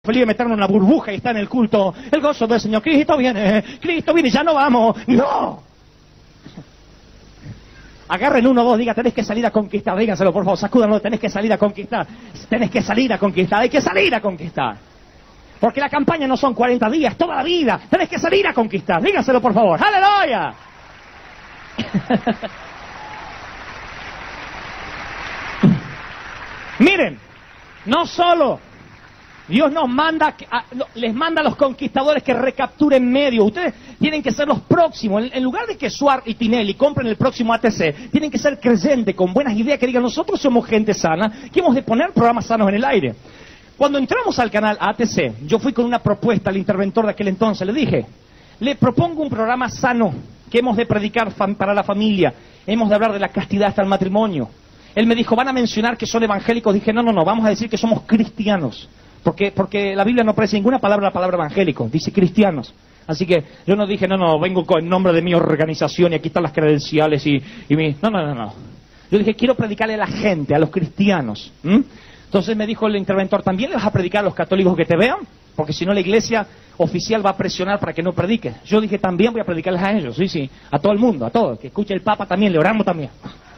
Feliz de meternos en una burbuja y está en el culto. El gozo del Señor. Cristo viene, ya no vamos. ¡No! Agarren uno o dos, diga, tenés que salir a conquistar. Díganselo, por favor, sacúdanlo, tenés que salir a conquistar. Tenés que salir a conquistar, hay que salir a conquistar. Porque la campaña no son 40 días, toda la vida. Tenés que salir a conquistar. Díganselo, por favor. ¡Aleluya! Miren, no solo Dios nos manda, les manda a los conquistadores que recapturen medios. Ustedes tienen que ser los próximos. En lugar de que Suar y Tinelli compren el próximo ATC, tienen que ser creyentes, con buenas ideas, que digan, nosotros somos gente sana, que hemos de poner programas sanos en el aire. Cuando entramos al canal ATC, yo fui con una propuesta al interventor de aquel entonces. Le dije, le propongo un programa sano, que hemos de predicar para la familia. Hemos de hablar de la castidad hasta el matrimonio. Él me dijo, ¿van a mencionar que son evangélicos? Dije, no, vamos a decir que somos cristianos. Porque la Biblia no aparece ninguna palabra, la palabra evangélico, dice cristianos. Así que yo no dije, no, vengo en nombre de mi organización y aquí están las credenciales y mi... No. Yo dije, quiero predicarle a la gente, a los cristianos. Entonces me dijo el interventor, ¿también le vas a predicar a los católicos que te vean? Porque si no la iglesia oficial va a presionar para que no prediques. Yo dije, también voy a predicarles a ellos, sí, a todo el mundo, a todos. Que escuche el Papa también, le oramos también.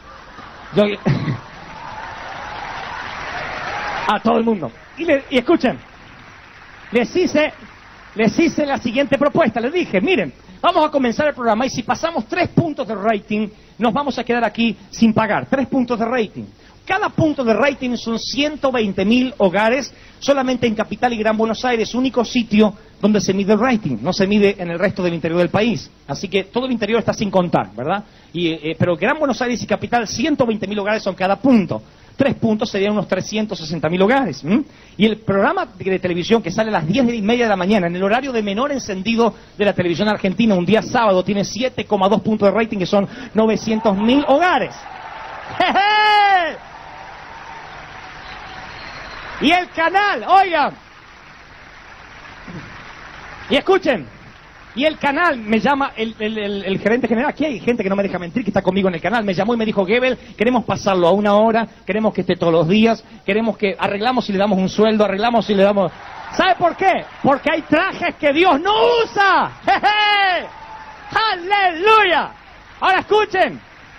A todo el mundo. Y escuchen, les hice la siguiente propuesta. Les dije, miren, vamos a comenzar el programa y si pasamos 3 puntos de rating, nos vamos a quedar aquí sin pagar. 3 puntos de rating. Cada punto de rating son 120.000 hogares, solamente en Capital y Gran Buenos Aires, único sitio donde se mide el rating, no se mide en el resto del interior del país. Así que todo el interior está sin contar, ¿verdad? Pero Gran Buenos Aires y Capital, 120.000 hogares son cada punto. 3 puntos serían unos 360.000 hogares. Y el programa de televisión que sale a las 10:30 de la mañana, en el horario de menor encendido de la televisión argentina, un día sábado, tiene 7,2 puntos de rating, que son 900.000 hogares. ¡Jeje! Y el canal, oigan, y escuchen, y el canal me llama, el gerente general, aquí hay gente que no me deja mentir, que está conmigo en el canal, me llamó y me dijo, Gebel, queremos pasarlo a 1 hora, queremos que esté todos los días, queremos que arreglamos si le damos un sueldo, arreglamos si le damos... ¿Sabe por qué? Porque hay trajes que Dios no usa. ¡Jeje! ¡Aleluya! Ahora escuchen.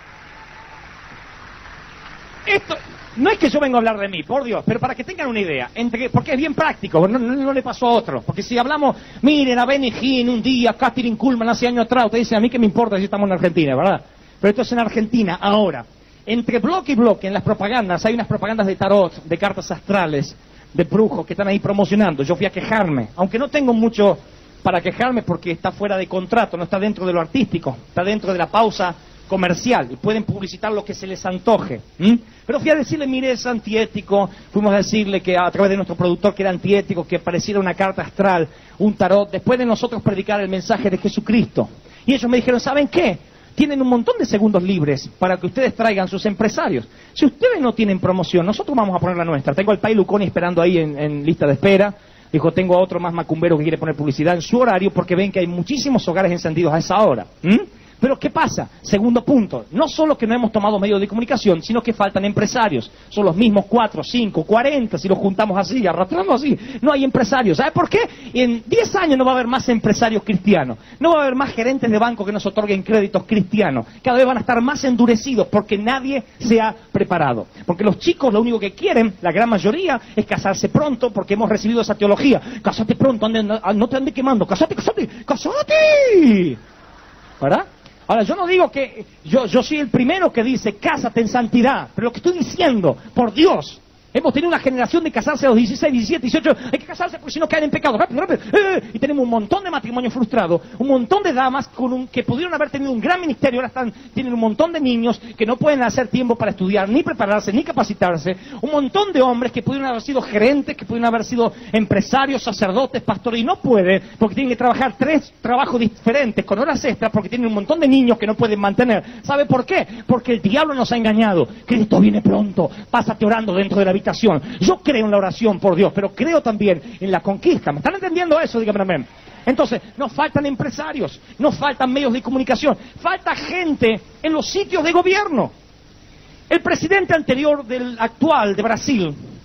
Esto... No es que yo vengo a hablar de mí, por Dios, pero para que tengan una idea, porque es bien práctico, no le pasó a otro. Porque si hablamos, miren, a Benny Hinn un día, Katherine Kuhlman hace años atrás, ustedes dicen, a mí qué me importa si estamos en Argentina, ¿verdad? Pero esto es en Argentina, ahora. Entre bloque y bloque, en las propagandas, hay unas propagandas de tarot, de cartas astrales, de brujos que están ahí promocionando. Yo fui a quejarme, aunque no tengo mucho para quejarme porque está fuera de contrato, no está dentro de lo artístico, está dentro de la pausa comercial y pueden publicitar lo que se les antoje. Pero fui a decirle, mire, es antiético. Fuimos a decirle que a través de nuestro productor que era antiético, que pareciera una carta astral, un tarot, después de nosotros predicar el mensaje de Jesucristo. Y ellos me dijeron, ¿saben qué? Tienen un montón de segundos libres para que ustedes traigan sus empresarios. Si ustedes no tienen promoción, nosotros vamos a poner la nuestra. Tengo al Pai Luconi esperando ahí en lista de espera. Dijo, tengo a otro más macumbero que quiere poner publicidad en su horario porque ven que hay muchísimos hogares encendidos a esa hora. Pero ¿qué pasa? Segundo punto, no solo que no hemos tomado medios de comunicación, sino que faltan empresarios. Son los mismos 4, 5, 40, si los juntamos así, arrastrando así. No hay empresarios. ¿Sabe por qué? En 10 años no va a haber más empresarios cristianos. No va a haber más gerentes de banco que nos otorguen créditos cristianos. Cada vez van a estar más endurecidos porque nadie se ha preparado. Porque los chicos lo único que quieren, la gran mayoría, es casarse pronto porque hemos recibido esa teología. Cásate pronto, no te andes quemando. Cásate. ¿Verdad? Ahora, yo no digo que... Yo soy el primero que dice, cásate en santidad. Pero lo que estoy diciendo, por Dios, hemos tenido una generación de casarse a los 16, 17, 18. Hay que casarse porque si no caen en pecado. Rápido. Y tenemos un montón de matrimonios frustrados. Un montón de damas que pudieron haber tenido un gran ministerio. Ahora tienen un montón de niños que no pueden hacer tiempo para estudiar, ni prepararse, ni capacitarse. Un montón de hombres que pudieron haber sido gerentes, que pudieron haber sido empresarios, sacerdotes, pastores. Y no pueden porque tienen que trabajar 3 trabajos diferentes con horas extras porque tienen un montón de niños que no pueden mantener. ¿Sabe por qué? Porque el diablo nos ha engañado. Cristo viene pronto. Pásate orando dentro de la habitación. Yo creo en la oración, por Dios, pero creo también en la conquista. ¿Me están entendiendo eso? Dígame amén. Entonces, nos faltan empresarios, nos faltan medios de comunicación, falta gente en los sitios de gobierno. El presidente anterior del actual de Brasil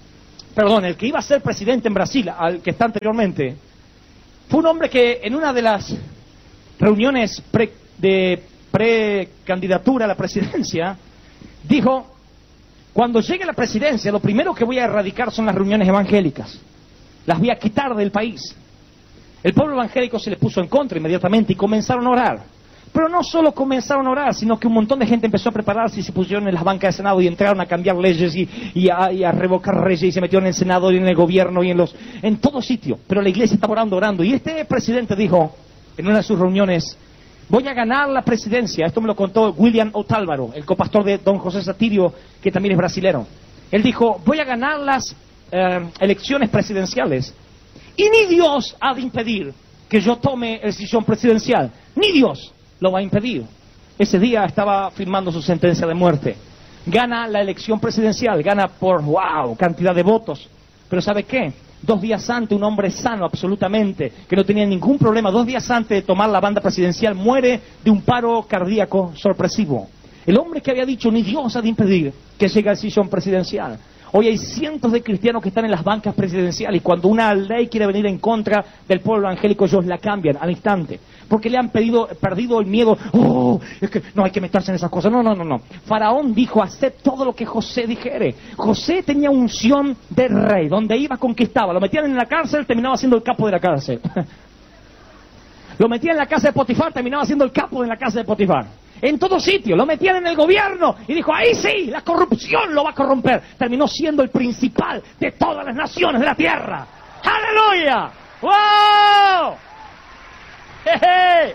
perdón, el que iba a ser presidente en Brasil, al que está anteriormente, fue un hombre que en una de las reuniones de precandidatura a la presidencia, dijo, cuando llegue a la presidencia, lo primero que voy a erradicar son las reuniones evangélicas. Las voy a quitar del país. El pueblo evangélico se le puso en contra inmediatamente y comenzaron a orar. Pero no solo comenzaron a orar, sino que un montón de gente empezó a prepararse y se pusieron en las bancas de Senado y entraron a cambiar leyes y a revocar leyes y se metieron en el Senado y en el gobierno y en todo sitio. Pero la iglesia estaba orando. Y este presidente dijo, en una de sus reuniones, voy a ganar la presidencia. Esto me lo contó William Otálvaro, el copastor de don José Satirio, que también es brasilero. Él dijo, voy a ganar las elecciones presidenciales. Y ni Dios ha de impedir que yo tome el sillón presidencial. Ni Dios lo va a impedir. Ese día estaba firmando su sentencia de muerte. Gana la elección presidencial, gana por, cantidad de votos. Pero ¿sabe qué? 2 días antes, un hombre sano absolutamente, que no tenía ningún problema, 2 días antes de tomar la banda presidencial, muere de un paro cardíaco sorpresivo. El hombre que había dicho, ni Dios ha de impedir que llegue al sillón presidencial. Hoy hay cientos de cristianos que están en las bancas presidenciales y cuando una ley quiere venir en contra del pueblo evangélico, ellos la cambian al instante. Porque le han perdido el miedo. Es que no hay que meterse en esas cosas. No. Faraón dijo, haced todo lo que José dijere. José tenía unción de rey. Donde iba, conquistaba. Lo metían en la cárcel, terminaba siendo el capo de la cárcel. Lo metían en la casa de Potifar, terminaba siendo el capo de la casa de Potifar. En todo sitio, lo metían en el gobierno y dijo, ahí sí, la corrupción lo va a corromper. Terminó siendo el principal de todas las naciones de la tierra. ¡Aleluya! ¡Wow! ¡Jeje!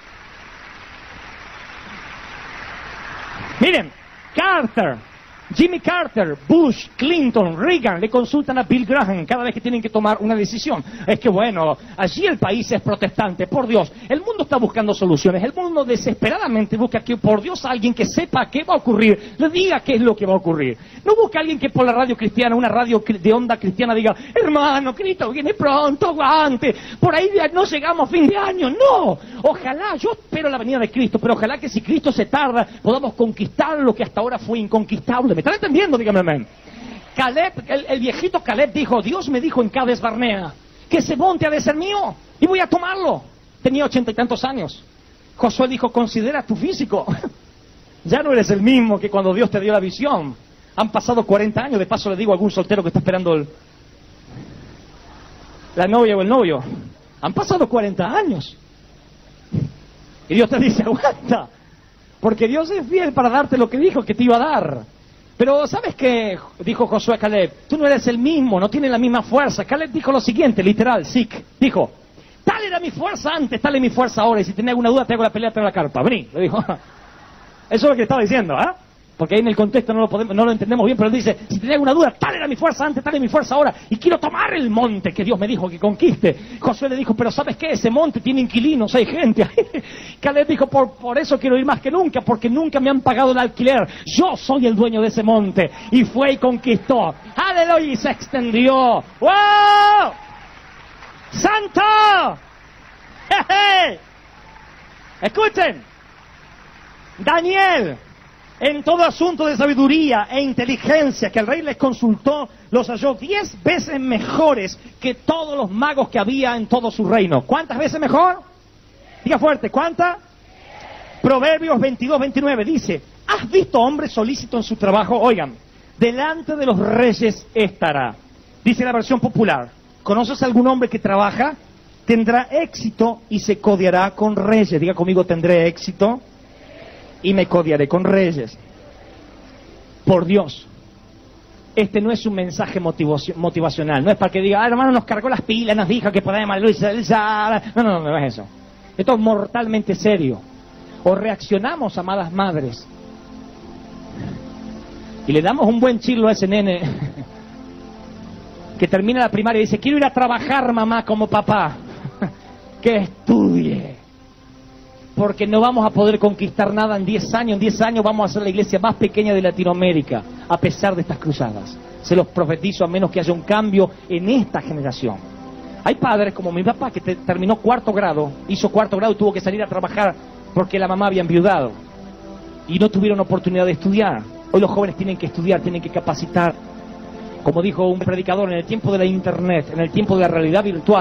Miren, Jimmy Carter, Bush, Clinton, Reagan, le consultan a Bill Graham cada vez que tienen que tomar una decisión. Es que bueno, allí el país es protestante, por Dios. El mundo está buscando soluciones, el mundo desesperadamente busca que por Dios alguien que sepa qué va a ocurrir, le diga qué es lo que va a ocurrir. No busca alguien que por la radio cristiana, una radio de onda cristiana diga, hermano, Cristo viene pronto, aguante, por ahí no llegamos a fin de año. No, ojalá, yo espero la venida de Cristo, pero ojalá que si Cristo se tarda, podamos conquistar lo que hasta ahora fue inconquistable. ¿Me están entendiendo? Dígame amén. Caleb, el viejito Caleb dijo, Dios me dijo en Cades Barnea, que ese monte ha de ser mío, y voy a tomarlo. Tenía 80 y tantos años. Josué dijo, considera tu físico. Ya no eres el mismo que cuando Dios te dio la visión. Han pasado 40 años, de paso le digo a algún soltero que está esperando la novia o el novio. Han pasado 40 años. Y Dios te dice, aguanta, porque Dios es fiel para darte lo que dijo que te iba a dar. Pero ¿sabes qué? Dijo Josué a Caleb, tú no eres el mismo, no tienes la misma fuerza. Caleb dijo lo siguiente, literal, dijo, tal era mi fuerza antes, tal es mi fuerza ahora, y si tenés alguna duda te hago la pelea, te hago la carpa, vení, le dijo. Eso es lo que estaba diciendo, ¿ah? Porque ahí en el contexto no lo entendemos bien, pero él dice, si tenés alguna duda, tal era mi fuerza antes, tal es mi fuerza ahora, y quiero tomar el monte que Dios me dijo que conquiste. Josué le dijo, pero ¿sabes qué? Ese monte tiene inquilinos, hay gente ahí. Caleb dijo, por eso quiero ir más que nunca, porque nunca me han pagado el alquiler. Yo soy el dueño de ese monte. Y fue y conquistó. ¡Aleluya! Y se extendió. ¡Wow! ¡Santo! ¡Jeje! Escuchen. Daniel, en todo asunto de sabiduría e inteligencia que el rey les consultó, los halló 10 veces mejores que todos los magos que había en todo su reino. ¿Cuántas veces mejor? Diga fuerte, ¿cuántas? Proverbios 22-29 dice, ¿has visto hombre solícito en su trabajo? Oigan, delante de los reyes estará. Dice la versión popular, ¿conoces a algún hombre que trabaja? Tendrá éxito y se codiará con reyes. Diga conmigo, tendré éxito y me codiaré con reyes. Por Dios, este no es un mensaje motivacional, no es para que diga, hermano, nos cargó las pilas, nos dijo que podemos, no es eso. Esto es mortalmente serio. O reaccionamos, amadas madres, y le damos un buen chirlo a ese nene que termina la primaria y dice, quiero ir a trabajar, mamá, como papá, que estudie. Porque no vamos a poder conquistar nada en 10 años. En 10 años vamos a ser la iglesia más pequeña de Latinoamérica, a pesar de estas cruzadas. Se los profetizo, a menos que haya un cambio en esta generación. Hay padres como mi papá que terminó 4º grado, hizo 4º grado y tuvo que salir a trabajar porque la mamá había enviudado. Y no tuvieron oportunidad de estudiar. Hoy los jóvenes tienen que estudiar, tienen que capacitar. como dijo un predicador, en el tiempo de la internet, en el tiempo de la realidad virtual,